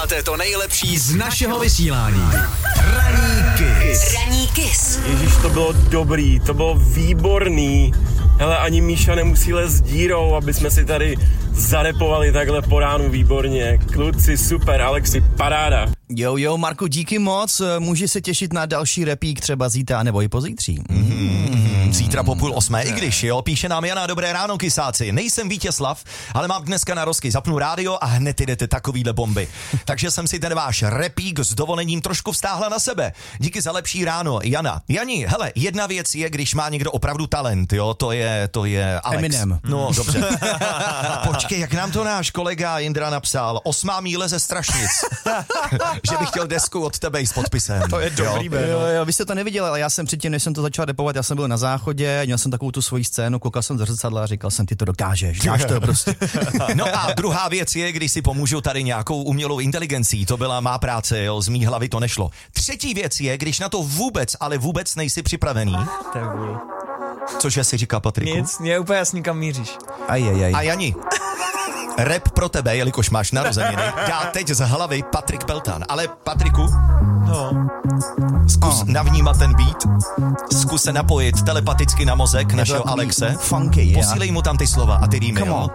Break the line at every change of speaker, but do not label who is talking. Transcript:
A to nejlepší z našeho vysílání. Ranní Kiss.
Ježíš, to bylo dobrý, to bylo výborný. Hele, ani Míša nemusí lézt dírou, aby jsme si tady zarepovali takhle po ránu výborně. Kluci, super, Alexi, paráda.
Jo, Marku, díky moc. Může se těšit na další repík třeba zítra nebo i pozítří.
Zítra po 7:30, i když, jo, píše nám Jana, dobré ráno, kysáci. Nejsem Vítězslav, ale mám dneska na rozky. Zapnu rádio a hned jdete takovýhle bomby. Takže jsem si ten váš repík s dovolením trošku vztáhla na sebe. Díky za lepší ráno, Jana. Jani, hele, jedna věc je, když má někdo opravdu talent, jo, to je Alex.
Eminem.
No, dobře. Počkej, jak nám to náš kolega Jindra napsal, 8. míle ze Strašnic. Že bych chtěl desku od tebe i s podpisem.
To je dobrý, jo, vy jste to neviděli, ale já jsem předtím, než jsem to začal repovat, já jsem byl na záchodě, měl jsem takovou tu svoji scénu, koukal jsem do zrcadla a říkal jsem, ty to dokážeš, dáš to prostě.
No a druhá věc je, když si pomůžu tady nějakou umělou inteligencí, to byla má práce, jo, z mý hlavy to nešlo. Třetí věc je, když na to vůbec nejsi připravený. Cože si říká, Patriku?
Nic, mě je úplně jasný, kam míříš.
A Jani, rap pro tebe, jelikož máš narozeniny, dá teď z hlavy Patrik Peltan. Ale Patriku, zkus navnímat ten beat, zkus se napojit telepaticky na mozek našeho Alexe.
Funky,
posílej mu tam ty slova a ty rýmy, jo?